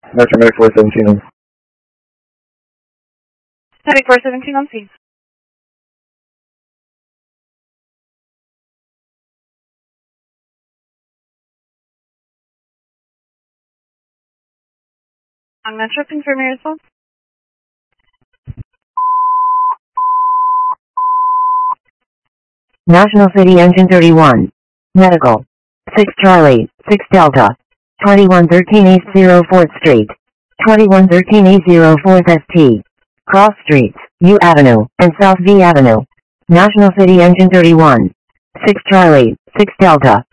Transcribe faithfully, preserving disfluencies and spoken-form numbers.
Metro ninety-four seventeen on. ninety-four seventeen on scene. On Metro, confirm your response. National City Engine thirty-one. Medical. six Charlie, six Delta. twenty-one thirteen East oh fourth Street. twenty-one thirteen East oh fourth S T. Cross Streets, U Avenue, and South V Avenue. National City Engine thirty-one. six Charlie, six Delta.